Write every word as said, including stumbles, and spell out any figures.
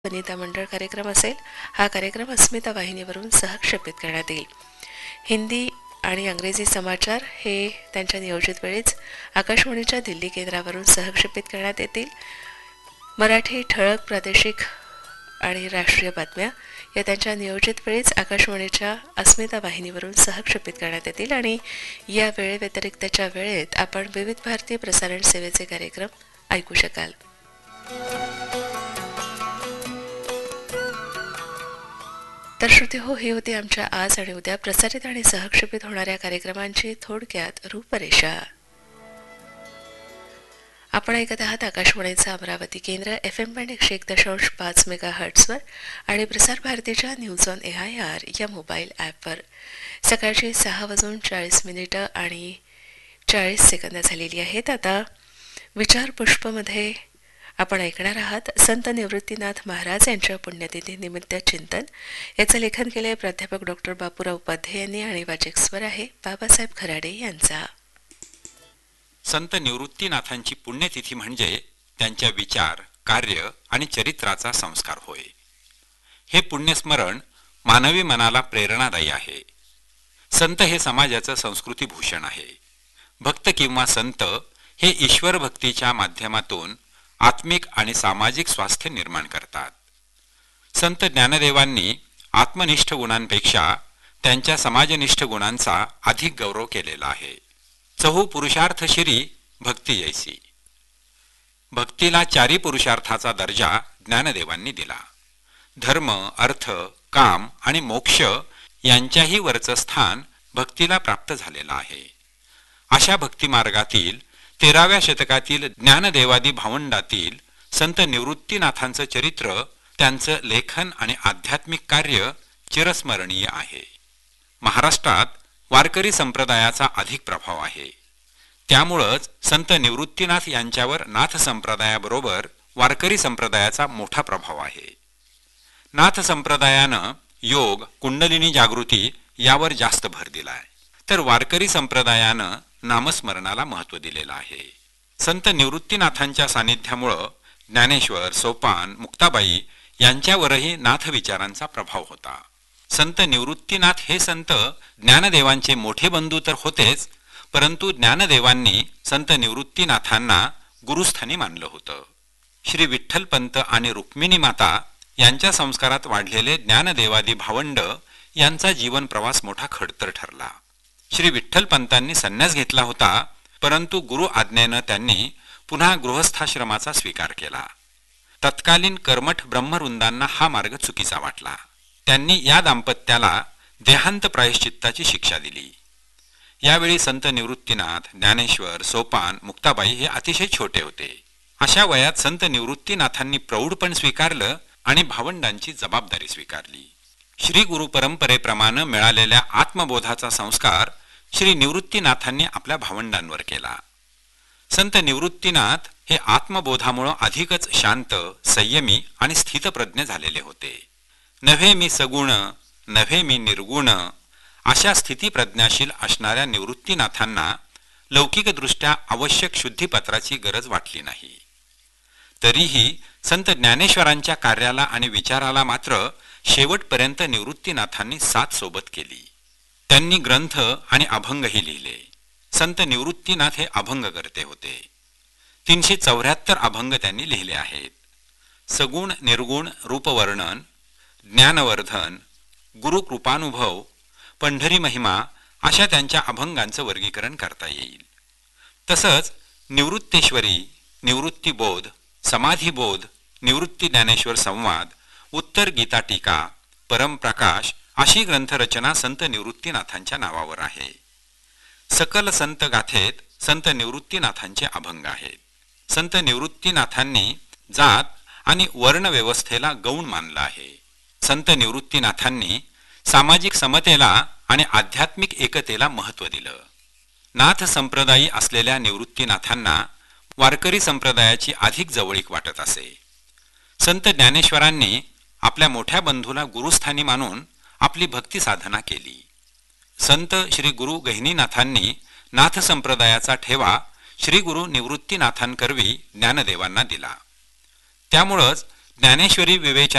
वनिता मंडळ कार्यक्रम असेल. हा कार्यक्रम अस्मिता वाहिनीवरून सहक्षेपित करण्यात येईल. हिंदी आणि इंग्रजी समाचार हे त्यांच्या नियोजित वेळेच आकाशवाणीच्या दिल्ली केंद्रावरून सहक्षेपित करण्यात येतील. मराठी ठळक प्रादेशिक आणि राष्ट्रीय बातम्या या त्यांच्या नियोजित वेळेच आकाशवाणीच्या अस्मिता वाहिनीवरून सहक्षेपित करण्यात येतील आणि या वेळेव्यतिरिक्तच्या वेळेत आपण विविध भारतीय प्रसारण सेवेचे कार्यक्रम ऐकू शकाल. तर श्रोते हो, ही होती आमच्या आज आणि उद्या प्रसारित आणि सहक्षेपित होणाऱ्या कार्यक्रमांची थोडक्यात रूपरेषा. आपण ऐकत आहात आकाशवाणीचा अमरावती केंद्र एफ एम बँड एकशे एक दशांश पाच मेगा हर्ट्सवर आणि प्रसार भारतीच्या news on A I R या मोबाईल ॲपवर. सकाळची सहा वाजून चाळीस मिनिटं आणि चाळीस सेकंद झालेली आहेत. आता विचार पुष्पमध्ये आपण ऐकणार आहात संत निवृत्तीनाथ महाराज यांच्या पुण्यतिथी निमित्त चिंतन. याचं लेखन केले प्राध्यापक डॉक्टर बापूराव उपाध्ये यांनी आणि वाचक स्वर आहे बाबासाहेब खराडे यांचा. संत निवृत्तीनाथांची पुण्यतिथी म्हणजे त्यांच्या विचार, कार्य आणि चरित्राचा संस्कार होय. हे पुण्यस्मरण मानवी मनाला प्रेरणादायी आहे. संत हे समाजाचं संस्कृतीभूषण आहे. भक्त किंवा संत हे ईश्वर भक्तीच्या माध्यमातून आत्मिक आणि सामाजिक स्वास्थ्य निर्माण करतात. संत ज्ञानदेवांनी आत्मनिष्ठ गुणांपेक्षा त्यांच्या समाजनिष्ठ गुणांचा अधिक गौरव केलेला आहे. चहू पुरुषार्थ शिरी भक्ती जैसी. भक्तीला चारी पुरुषार्थाचा दर्जा ज्ञानदेवांनी दिला. धर्म, अर्थ, काम आणि मोक्ष यांच्याही वरचं स्थान भक्तीला प्राप्त झालेलं आहे. अशा भक्तिमार्गातील तेराव्या शतकातील ज्ञानदेवादी भावंडातील संत निवृत्तीनाथांचं चरित्र, त्यांचं लेखन आणि आध्यात्मिक कार्य चिरस्मरणीय आहे. महाराष्ट्रात वारकरी संप्रदायाचा अधिक प्रभाव आहे. त्यामुळंच संत निवृत्तीनाथ यांच्यावर नाथ संप्रदायाबरोबर वारकरी संप्रदायाचा मोठा प्रभाव आहे. नाथ संप्रदायानं योग, कुंडलिनी जागृती यावर जास्त भर दिलाय, तर वारकरी संप्रदायानं नामस्मरणाला महत्त्व दिलेलं आहे. संत निवृत्तीनाथांच्या सानिध्यामुळं ज्ञानेश्वर, सोपान, मुक्ताबाई यांच्यावरही नाथ विचारांचा प्रभाव होता. संत निवृत्तीनाथ हे संत ज्ञानदेवांचे मोठे बंधू तर होतेच, परंतु ज्ञानदेवांनी संत निवृत्तीनाथांना गुरुस्थानी मानलं होतं. श्री विठ्ठलपंत आणि रुक्मिणी माता यांच्या संस्कारात वाढलेले ज्ञानदेवादी भावंड यांचा जीवन प्रवास मोठा खडतर ठरला. श्री विठ्ठलपंतांनी संन्यास घेतला होता, परंतु गुरु आज्ञेनं त्यांनी पुन्हा गृहस्थाश्रमाचा स्वीकार केला. तत्कालीन कर्मठ ब्रह्मवृंदांना हा मार्ग चुकीचा वाटला. त्यांनी या दाम्पत्याला देहांत प्रायश्चित्ताची शिक्षा दिली. यावेळी संत निवृत्तीनाथ, ज्ञानेश्वर, सोपान, मुक्ताबाई हे अतिशय छोटे होते. अशा वयात संत निवृत्तीनाथांनी प्रौढपण स्वीकारलं आणि भावंडांची जबाबदारी स्वीकारली. श्री गुरु परंपरेप्रमाणे मिळालेल्या आत्मबोधाचा संस्कार श्री निवृत्तीनाथांनी आपल्या भावंडांवर केला. संत निवृत्तीनाथ हे आत्मबोधामुळे अधिकच शांत, संयमी आणि स्थितप्रज्ञ झालेले होते. नव्हे मी सगुण, नव्हे मी निर्गुण अशा स्थितीप्रज्ञाशील असणाऱ्या निवृत्तीनाथांना लौकिकदृष्ट्या आवश्यक शुद्धीपत्राची गरज वाटली नाही. तरीही संत ज्ञानेश्वरांच्या कार्याला आणि विचाराला मात्र शेवटपर्यंत निवृत्तीनाथांनी साथ सोबत केली. त्यांनी ग्रंथ आणि अभंगही लिहिले. संत निवृत्तीनाथ हे अभंगकर्ते होते. तीनशे चौऱ्याहत्तर अभंग त्यांनी लिहिले आहेत. सगुण निर्गुण रूपवर्णन, ज्ञानवर्धन, गुरुकृपानुभव, पंढरी महिमा अशा त्यांच्या अभंगांचं वर्गीकरण करता येईल. तसंच निवृत्तेश्वरी, निवृत्तीबोध, समाधीबोध, निवृत्ती ज्ञानेश्वर संवाद, उत्तर गीता टीका, परमप्रकाश अशी ग्रंथरचना संत निवृत्तीनाथांच्या नावावर आहे. सकल संत गाथेत संत निवृत्तीनाथांचे अभंग आहेत. संत निवृत्तीनाथांनी जात आणि वर्ण व्यवस्थेला गौण मानलं आहे. संत निवृत्तीनाथांनी सामाजिक समतेला आणि आध्यात्मिक एकतेला महत्त्व दिलं. नाथ संप्रदायी असलेल्या निवृत्तीनाथांना वारकरी संप्रदायाची अधिक जवळीक वाटत असे. संत ज्ञानेश्वरांनी आपल्या मोठ्या बंधूला गुरुस्थानी मानून आपली भक्ती साधना केली. संत श्री गुरु गहिनीनाथांनी नाथ संप्रदायाचा ठेवा श्री गुरु निवृत्तीनाथांकरवी ज्ञानदेवांना दिला. त्यामुळंच ज्ञानेश्वरी विवेचना